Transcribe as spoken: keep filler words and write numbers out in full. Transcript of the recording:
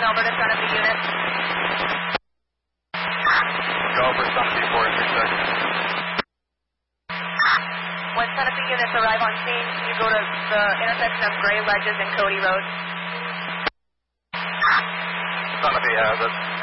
Alberta, Santa Fe unit. Go for Santa Fe four three six. When Santa Fe units arrive on scene, you go to the intersection of Gray Ledges and Cody Road. Santa Fe has it.